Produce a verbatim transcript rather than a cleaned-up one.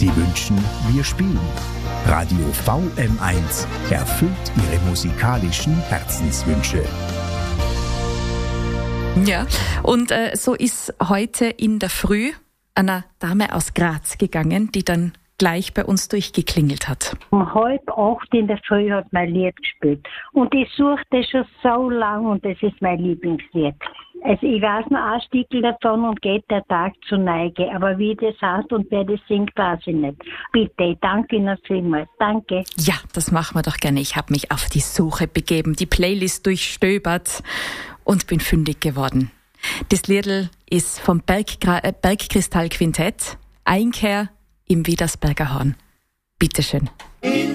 Sie wünschen, wir spielen. Radio V M eins erfüllt Ihre musikalischen Herzenswünsche. Ja, und äh, so ist heute in der Früh eine Dame aus Graz gegangen, die dann gleich bei uns durchgeklingelt hat. Um halb acht in der Früh hat mein Lied gespielt. Und ich suche das schon so lang und das ist mein Lieblingslied. Also ich weiß noch ein Stückchen davon und geht der Tag zur Neige. Aber wie das heißt und wer das singt, weiß ich nicht. Bitte, ich danke Ihnen vielmals. Danke. Ja, das machen wir doch gerne. Ich habe mich auf die Suche begeben, die Playlist durchstöbert und bin fündig geworden. Das Liedl ist vom Berggra- äh, Bergkristall Quintett, Einkehr im Widersberger Horn. Bitteschön.